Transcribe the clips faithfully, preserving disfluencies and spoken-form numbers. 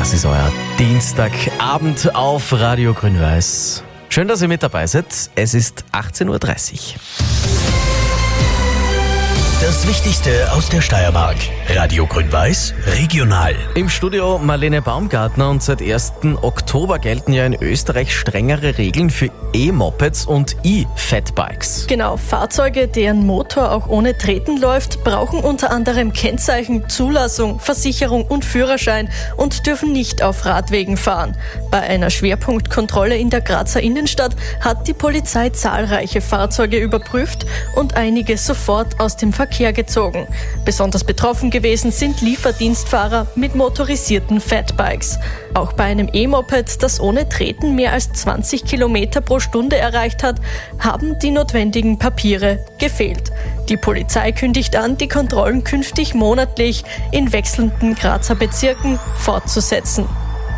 Das ist euer Dienstagabend auf Radio Grün-Weiß. Schön, dass ihr mit dabei seid. Es ist achtzehn Uhr dreißig. Das Wichtigste aus der Steiermark. Radio Grün-Weiß regional. Im Studio Marlene Baumgartner, und seit ersten Oktober gelten ja in Österreich strengere Regeln für E-Mopeds und E-Fatbikes. Genau, Fahrzeuge, deren Motor auch ohne Treten läuft, brauchen unter anderem Kennzeichen, Zulassung, Versicherung und Führerschein und dürfen nicht auf Radwegen fahren. Bei einer Schwerpunktkontrolle in der Grazer Innenstadt hat die Polizei zahlreiche Fahrzeuge überprüft und einige sofort aus dem Verkehr gezogen. Besonders betroffen gewesen sind Lieferdienstfahrer mit motorisierten Fatbikes. Auch bei einem E-Moped, das ohne Treten mehr als zwanzig Kilometer pro Stunde erreicht hat, haben die notwendigen Papiere gefehlt. Die Polizei kündigt an, die Kontrollen künftig monatlich in wechselnden Grazer Bezirken fortzusetzen.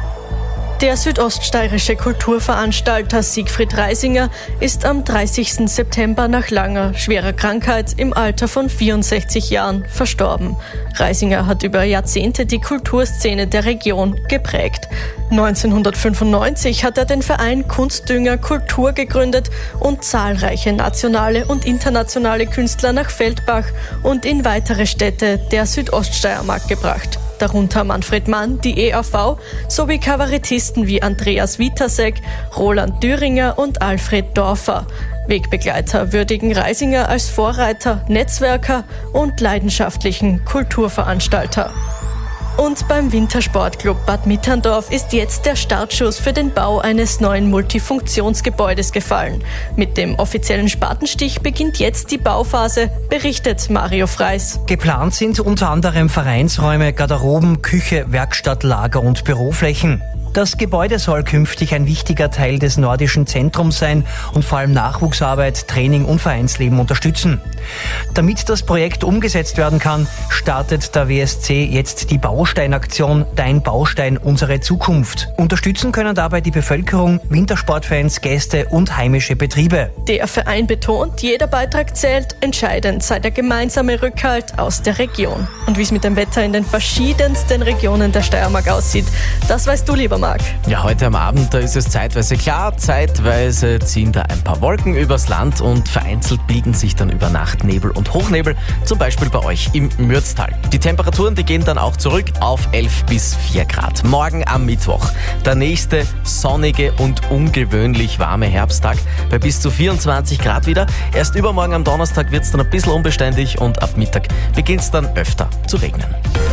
Der südoststeirische Kulturveranstalter Siegfried Reisinger ist am dreißigsten September nach langer, schwerer Krankheit im Alter von vierundsechzig Jahren verstorben. Reisinger hat über Jahrzehnte die Kulturszene der Region geprägt. neunzehnhundertfünfundneunzig hat er den Verein Kunstdünger Kultur gegründet und zahlreiche nationale und internationale Künstler nach Feldbach und in weitere Städte der Südoststeiermark gebracht. Darunter Manfred Mann, die E A V, sowie Kabarettisten wie Andreas Witasek, Roland Düringer und Alfred Dorfer. Wegbegleiter würdigen Reisinger als Vorreiter, Netzwerker und leidenschaftlichen Kulturveranstalter. Und beim Wintersportclub Bad Mitterndorf ist jetzt der Startschuss für den Bau eines neuen Multifunktionsgebäudes gefallen. Mit dem offiziellen Spatenstich beginnt jetzt die Bauphase, berichtet Mario Freis. Geplant sind unter anderem Vereinsräume, Garderoben, Küche, Werkstatt, Lager und Büroflächen. Das Gebäude soll künftig ein wichtiger Teil des nordischen Zentrums sein und vor allem Nachwuchsarbeit, Training und Vereinsleben unterstützen. Damit das Projekt umgesetzt werden kann, startet der W S C jetzt die Bausteinaktion Dein Baustein, unsere Zukunft. Unterstützen können dabei die Bevölkerung, Wintersportfans, Gäste und heimische Betriebe. Der Verein betont, jeder Beitrag zählt, entscheidend sei der gemeinsame Rückhalt aus der Region. Und wie es mit dem Wetter in den verschiedensten Regionen der Steiermark aussieht, das weißt du, lieber Marc. Ja, heute am Abend, da ist es zeitweise klar, zeitweise ziehen da ein paar Wolken übers Land und vereinzelt bilden sich dann über Nacht Nebel und Hochnebel, zum Beispiel bei euch im Mürztal. Die Temperaturen, die gehen dann auch zurück auf elf bis vier Grad. Morgen am Mittwoch, der nächste sonnige und ungewöhnlich warme Herbsttag bei bis zu vierundzwanzig Grad wieder. Erst übermorgen am Donnerstag wird es dann ein bisschen unbeständig und ab Mittag beginnt es dann öfter zu regnen.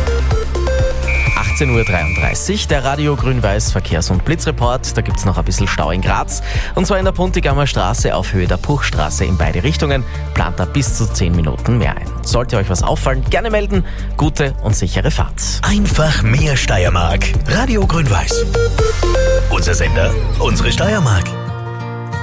achtzehn Uhr dreiunddreißig, der Radio Grün-Weiß Verkehrs- und Blitzreport. Da gibt es noch ein bisschen Stau in Graz. Und zwar in der Puntigammer Straße auf Höhe der Puchstraße in beide Richtungen. Plant da bis zu zehn Minuten mehr ein. Sollte euch was auffallen, gerne melden. Gute und sichere Fahrt. Einfach mehr Steiermark. Radio Grün-Weiß. Unser Sender, unsere Steiermark.